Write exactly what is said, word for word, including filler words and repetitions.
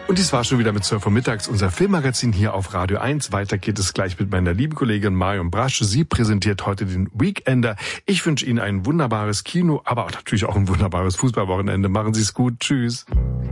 Und dies war schon wieder mit zwölf Uhr mittags unser Filmmagazin hier auf Radio eins. Weiter geht es gleich mit meiner lieben Kollegin Marion Brasch. Sie präsentiert heute den Weekender. Ich wünsche Ihnen ein wunderbares Kino, aber auch natürlich auch ein wunderbares Fußballwochenende. Machen Sie es gut. Tschüss.